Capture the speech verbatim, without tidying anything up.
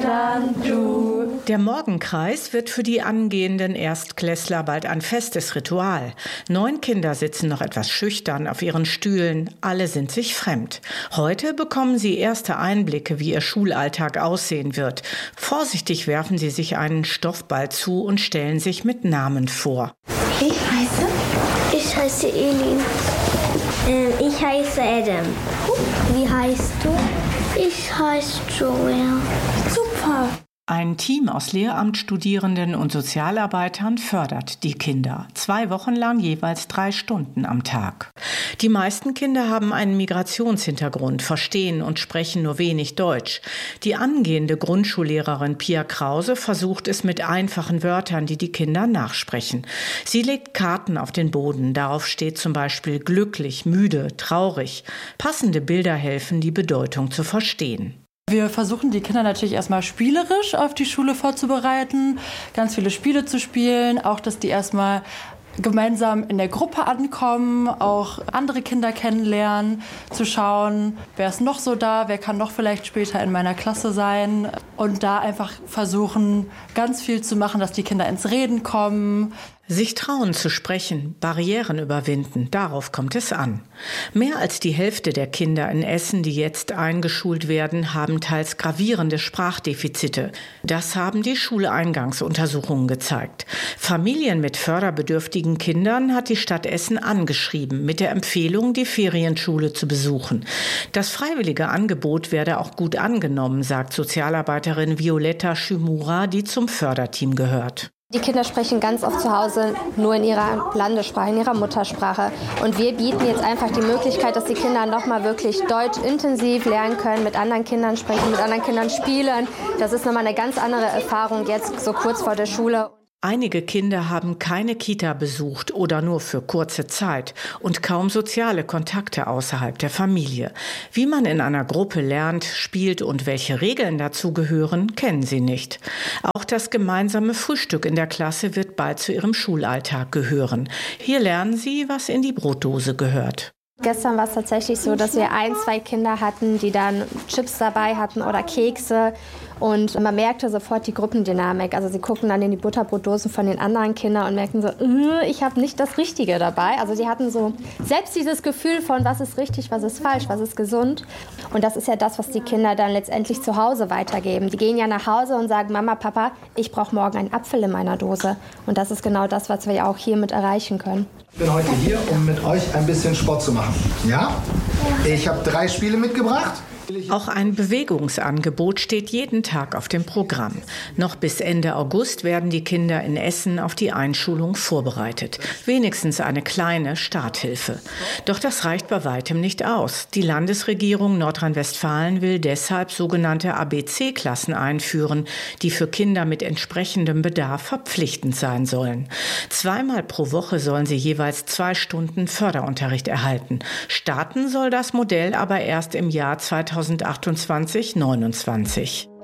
dann du. Der Morgenkreis wird für die angehenden Erstklässler bald ein festes Ritual. Neun Kinder sitzen noch etwas schüchtern auf ihren Stühlen. Alle sind sich fremd. Heute bekommen sie erste Einblicke, wie ihr Schulalltag aussehen wird. Vorsichtig werfen sie sich einen Stoffball zu und stellen sich mit Namen vor. Ich heiße? Ich heiße Elin. Ähm, ich heiße Adam. Wie heißt du? Ich heiße Joel. Super. Ein Team aus Lehramtsstudierenden und Sozialarbeitern fördert die Kinder. Zwei Wochen lang jeweils drei Stunden am Tag. Die meisten Kinder haben einen Migrationshintergrund, verstehen und sprechen nur wenig Deutsch. Die angehende Grundschullehrerin Pia Krause versucht es mit einfachen Wörtern, die die Kinder nachsprechen. Sie legt Karten auf den Boden. Darauf steht zum Beispiel glücklich, müde, traurig. Passende Bilder helfen, die Bedeutung zu verstehen. Wir versuchen die Kinder natürlich erstmal spielerisch auf die Schule vorzubereiten, ganz viele Spiele zu spielen, auch dass die erstmal gemeinsam in der Gruppe ankommen, auch andere Kinder kennenlernen, zu schauen, wer ist noch so da, wer kann noch vielleicht später in meiner Klasse sein und da einfach versuchen, ganz viel zu machen, dass die Kinder ins Reden kommen. Sich trauen zu sprechen, Barrieren überwinden, darauf kommt es an. Mehr als die Hälfte der Kinder in Essen, die jetzt eingeschult werden, haben teils gravierende Sprachdefizite. Das haben die Schuleingangsuntersuchungen gezeigt. Familien mit förderbedürftigen Kindern hat die Stadt Essen angeschrieben, mit der Empfehlung, die Ferienschule zu besuchen. Das freiwillige Angebot werde auch gut angenommen, sagt Sozialarbeiterin Violetta Schimura, die zum Förderteam gehört. Die Kinder sprechen ganz oft zu Hause nur in ihrer Landessprache, in ihrer Muttersprache. Und wir bieten jetzt einfach die Möglichkeit, dass die Kinder nochmal wirklich Deutsch intensiv lernen können, mit anderen Kindern sprechen, mit anderen Kindern spielen. Das ist nochmal eine ganz andere Erfahrung jetzt so kurz vor der Schule. Einige Kinder haben keine Kita besucht oder nur für kurze Zeit und kaum soziale Kontakte außerhalb der Familie. Wie man in einer Gruppe lernt, spielt und welche Regeln dazu gehören, kennen sie nicht. Auch das gemeinsame Frühstück in der Klasse wird bald zu ihrem Schulalltag gehören. Hier lernen sie, was in die Brotdose gehört. Gestern war es tatsächlich so, dass wir ein, zwei Kinder hatten, die dann Chips dabei hatten oder Kekse. Und man merkte sofort die Gruppendynamik. Also sie gucken dann in die Butterbrotdosen von den anderen Kindern und merken so, äh, ich habe nicht das Richtige dabei. Also die hatten so selbst dieses Gefühl von, was ist richtig, was ist falsch, was ist gesund. Und das ist ja das, was die Kinder dann letztendlich zu Hause weitergeben. Die gehen ja nach Hause und sagen, Mama, Papa, ich brauche morgen einen Apfel in meiner Dose. Und das ist genau das, was wir ja auch hiermit erreichen können. Ich bin heute hier, um mit euch ein bisschen Sport zu machen. Ja? Ich habe drei Spiele mitgebracht. Auch ein Bewegungsangebot steht jeden Tag auf dem Programm. Noch bis Ende August werden die Kinder in Essen auf die Einschulung vorbereitet. Wenigstens eine kleine Starthilfe. Doch das reicht bei weitem nicht aus. Die Landesregierung Nordrhein-Westfalen will deshalb sogenannte A B C-Klassen einführen, die für Kinder mit entsprechendem Bedarf verpflichtend sein sollen. Zweimal pro Woche sollen sie jeweils zwei Stunden Förderunterricht erhalten. Starten soll das Modell aber erst im Jahr zweitausendachtundzwanzig neunundzwanzig.